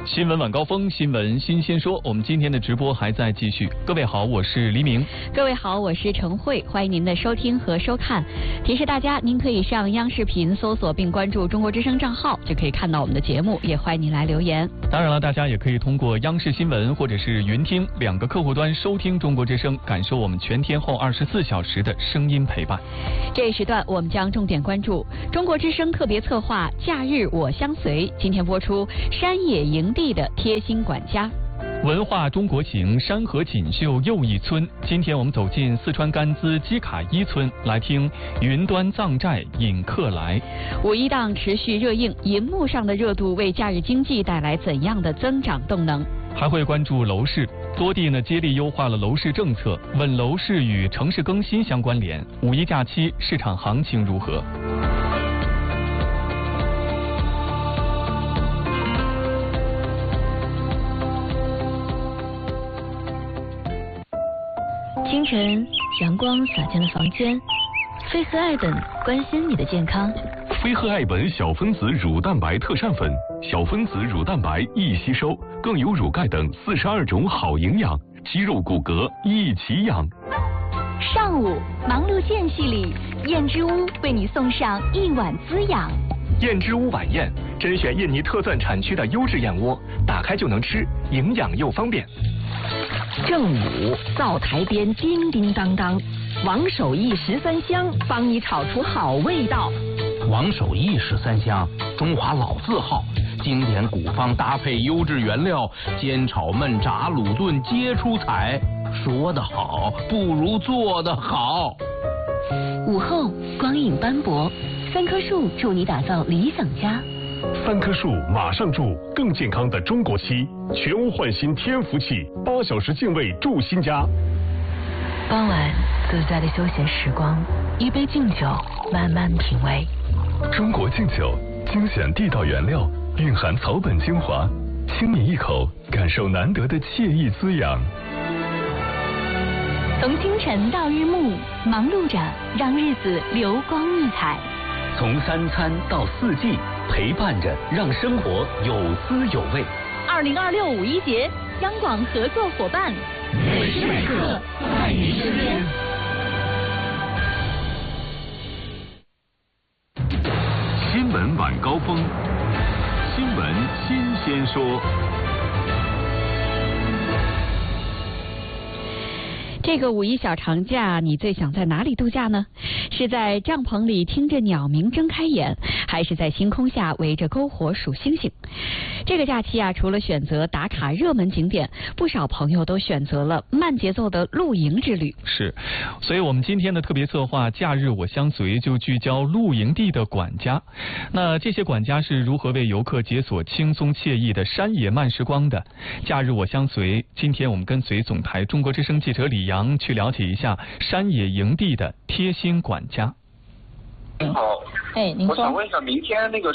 新闻晚高峰，新闻新鲜说。我们今天的直播还在继续。各位好，我是黎明。 各位好，我是陈慧，欢迎您的收听和收看。提示大家，您可以上央视频搜索并关注中国之声账号，就可以看到我们的节目。也欢迎您来留言。 当然了，大家也可以通过央视新闻或者是云听两个客户端收听中国之声，感受我们全天候24小时的声音陪伴。 这一时段我们将重点关注中国之声特别策划《假日我相随》，今天播出山野营地的贴心管家。 文化中国行，山河锦绣又一村。今天我们走进四川甘孜基卡伊村，来听云端藏寨引客来。 五一档持续热映，银幕上的热度为假日经济带来怎样的增长动能？ 还会关注楼市，多地接力优化了楼市政策，稳楼市与城市更新相关联。五一假期市场行情如何？ 清晨，阳光洒进了房间。飞鹤爱本关心你的健康。 飞鹤爱本小分子乳蛋白特膳粉，小分子乳蛋白易吸收，更有乳钙等42种好营养，肌肉骨骼一起养。 上午忙碌间隙里，燕之屋为你送上一碗滋养。 燕之屋晚宴，甄选印尼特钻产区的优质燕窝，打开就能吃，营养又方便。 正午，灶台边叮叮当当，王守义13香帮你炒出好味道。 王守义13香，中华老字号，经典古方搭配优质原料，煎炒焖炸卤炖皆出彩。说得好，不如做得好。 午后，光影斑驳，3棵树助你打造理想家。 3棵树马上住更健康的中国漆，全屋焕新天福气，8小时净味住新家。 傍晚自在的休闲时光，一杯敬酒，慢慢品味。 中国敬酒，精选地道原料，蕴含草本精华，轻抿一口，感受难得的惬意滋养。 从清晨到日暮，忙碌着让日子流光溢彩。 从3餐到4季，陪伴着让生活有滋有味。 2026五一节，央广合作伙伴， 每时每刻在您身边。新闻晚高峰，新闻新鲜说。 这个五一小长假，你最想在哪里度假呢？是在帐篷里听着鸟鸣睁开眼，还是在星空下围着篝火数星星？这个假期除了选择打卡热门景点，不少朋友都选择了慢节奏的露营之旅。 是，所以我们今天的特别策划《假日我相随》就聚焦露营地的管家。那这些管家是如何为游客解锁轻松惬意的山野慢时光的？《假日我相随》，今天我们跟随总台中国之声记者李阳去了解一下山野营地的贴心管家。 您好， 您说。 我想问一下，明天那个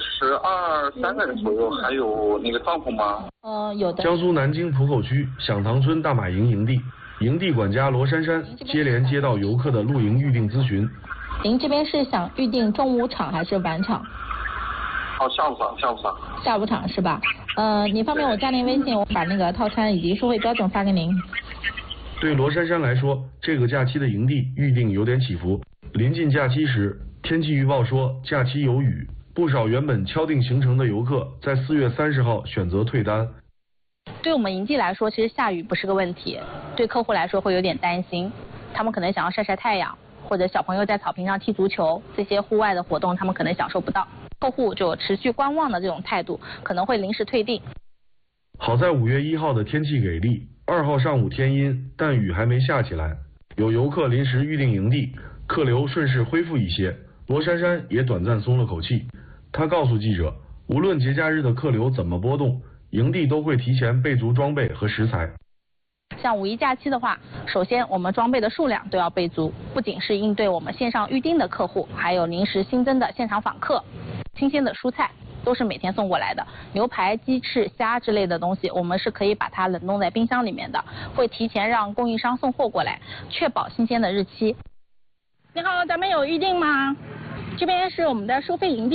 12、3个人左右还有那个帐篷吗？ 有的。 江苏南京浦口区响堂村大马营营地，营地管家罗珊珊接连接到游客的露营预订咨询。 您这边是想预订中午场还是晚场？ 下午场。 下午场是吧？你方便我加您微信，我把那个套餐以及收费标准发给您。 对罗珊珊来说，这个假期的营地预订有点起伏。临近假期时，天气预报说假期有雨，不少原本敲定行程的游客在4月30号选择退单。 对我们营地来说，其实下雨不是个问题，对客户来说会有点担心，他们可能想要晒晒太阳，或者小朋友在草坪上踢足球，这些户外的活动他们可能享受不到，客户就持续观望的这种态度，可能会临时退订。 好在5月1号的天气给力，2号上午天阴，但雨还没下起来，有游客临时预订营地，客流顺势恢复一些，罗珊珊也短暂松了口气。她告诉记者，无论节假日的客流怎么波动，营地都会提前备足装备和食材。 像五一假期的话，首先我们装备的数量都要备足，不仅是应对我们线上预订的客户，还有临时新增的现场访客。新鲜的蔬菜都是每天送过来的，牛排、鸡翅、虾之类的东西，我们是可以把它冷冻在冰箱里面的，会提前让供应商送货过来，确保新鲜的日期。你好，咱们有预定吗？这边是我们的收费营地，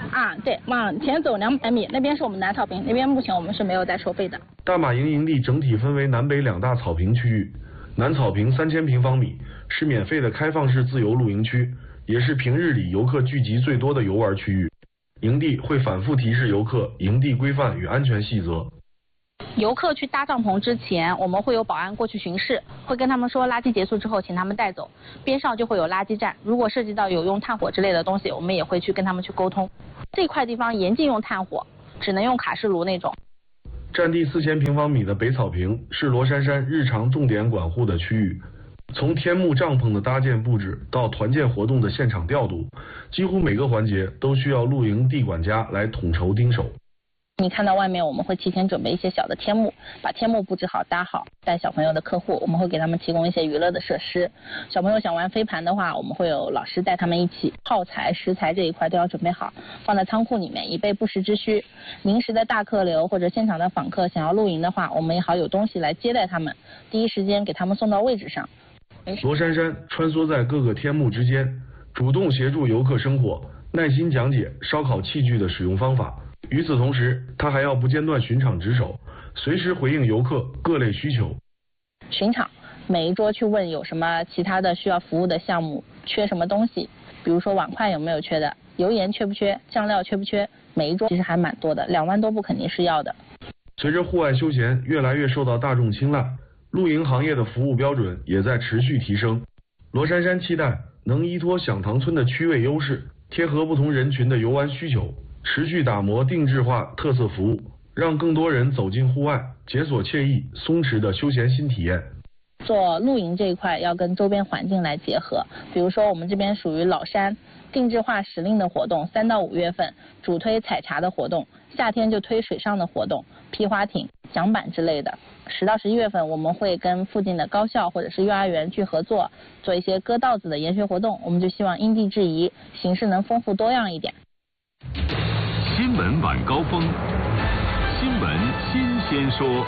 对，往前走200米，那边是我们南草坪，那边目前我们是没有在收费的。 大马营营地整体分为南北2大草坪区域，南草坪3000平方米是免费的开放式自由露营区，也是平日里游客聚集最多的游玩区域。营地会反复提示游客营地规范与安全细则。 游客去搭帐篷之前，我们会有保安过去巡视，会跟他们说垃圾结束之后请他们带走，边上就会有垃圾站，如果涉及到有用炭火之类的东西，我们也会去跟他们去沟通。这块地方严禁用炭火，只能用卡式炉那种。 占地4000平方米的北草坪是罗珊珊日常重点管护的区域，从天幕帐篷的搭建布置到团建活动的现场调度，几乎每个环节都需要露营地管家来统筹盯守。 你看到外面我们会提前准备一些小的天幕，把天幕布置好搭好。带小朋友的客户，我们会给他们提供一些娱乐的设施。小朋友想玩飞盘的话，我们会有老师带他们一起。耗材、食材这一块都要准备好，放在仓库里面，以备不时之需。临时的大客流或者现场的访客想要露营的话，我们也好有东西来接待他们，第一时间给他们送到位置上。 罗珊珊穿梭在各个天幕之间，主动协助游客生火，耐心讲解烧烤器具的使用方法。与此同时，他还要不间断巡场值守，随时回应游客各类需求。 巡场，每一桌去问有什么其他的需要服务的项目，缺什么东西，比如说碗筷有没有缺的，油盐缺不缺，酱料缺不缺，每一桌其实还蛮多的，2万多部肯定是要的。 随着户外休闲越来越受到大众青睐，露营行业的服务标准也在持续提升。罗珊珊期待能依托响堂村的区位优势，贴合不同人群的游玩需求，持续打磨定制化特色服务，让更多人走进户外，解锁惬意松弛的休闲新体验。 做露营这一块要跟周边环境来结合，比如说我们这边属于老山，定制化时令的活动，3到5月份主推采茶的活动，夏天就推水上的活动，皮划艇、桨板之类的。10到11月份我们会跟附近的高校或者是幼儿园去合作，做一些割稻子的研学活动，我们就希望因地制宜，形式能丰富多样一点。 新闻晚高峰，新闻新鲜说。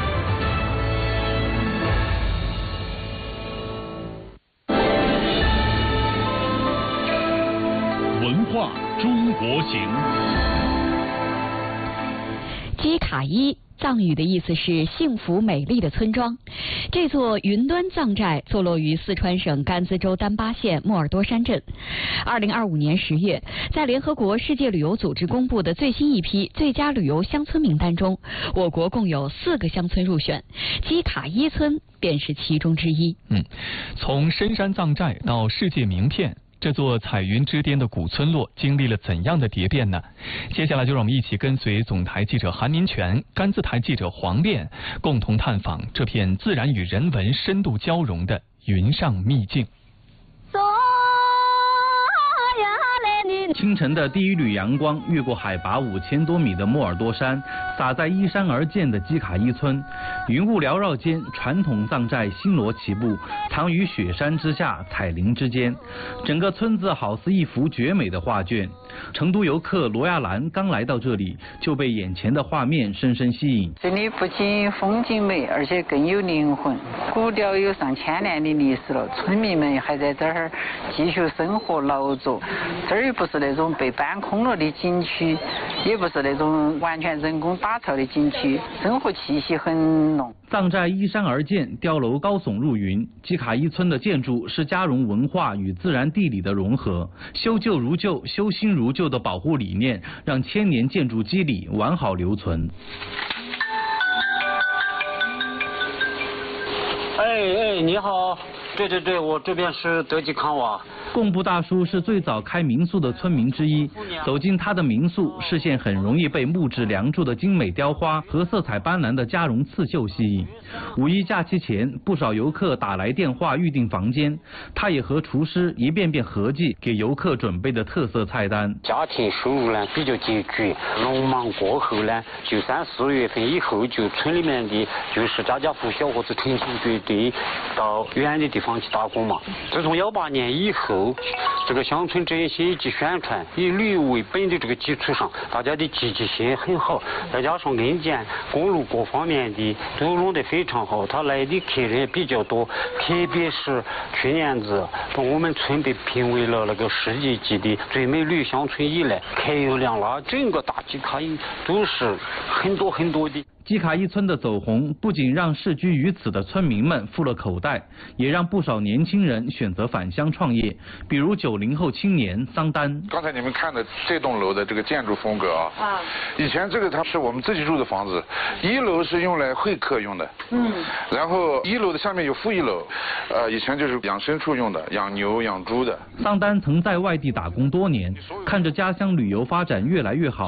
文化中国行。 基卡伊藏语的意思是幸福美丽的村庄。这座云端藏寨坐落于四川省甘孜州丹巴县莫尔多山镇。2025年10月，在联合国世界旅游组织公布的最新一批最佳旅游乡村名单中，我国共有4个乡村入选，基卡伊村便是其中之一。 从深山藏寨到世界名片，这座彩云之巅的古村落经历了怎样的蝶变呢？接下来就让我们一起跟随总台记者韩民权、甘孜台记者黄炼，共同探访这片自然与人文深度交融的云上秘境。 清晨的第一缕阳光越过海拔5000多米的莫尔多山，洒在依山而建的基卡伊村。云雾缭绕间，传统藏寨星罗棋布，藏于雪山之下，彩林之间。整个村子好似一幅绝美的画卷。成都游客罗亚兰刚来到这里，就被眼前的画面深深吸引。 这里不仅风景美，而且更有灵魂。古调有上千年的历史了，村民们还在这儿继续生活劳作。这儿又不是那种被搬空了的景区，也不是那种完全人工打造的景区，生活气息很浓。 藏寨依山而建，碉楼高耸入云。基卡伊村的建筑是加融文化与自然地理的融合，修旧如旧，修新如旧的保护理念，让千年建筑基理完好留存。 你好，对，我这边是德吉康瓦。 贡布大叔是最早开民宿的村民之一，走进他的民宿，视线很容易被木质梁柱的精美雕花和色彩斑斓的加绒刺绣吸引。五一假期前，不少游客打来电话预订房间，他也和厨师一遍遍合计给游客准备的特色菜单。 家庭收入呢比较拮据，农忙过后呢，就3、4月份以后，就村里面的就是家户小伙子成群结队到远的地方去打工嘛。自从18年以后， 构这个乡村振兴以及宣传，以旅游为本的这个基础上，大家的积极性很好，再加上硬件、公路各方面的都弄得非常好，他来的客人也比较多，特别是去年子我们村被评为了那个世界级的最美旅乡村以来，客流量啦，整个大吉卡伊都是很多的。 基卡伊村的走红，不仅让世居于此的村民们富了口袋，也让不少年轻人选择返乡创业。比如90后青年桑丹。 刚才你们看的这栋楼的这个建筑风格啊，以前这个它是我们自己住的房子，1楼是用来会客用的，然后1楼的下面有负1楼，以前就是养牲畜用的，养牛养猪的。 桑丹曾在外地打工多年，看着家乡旅游发展越来越好。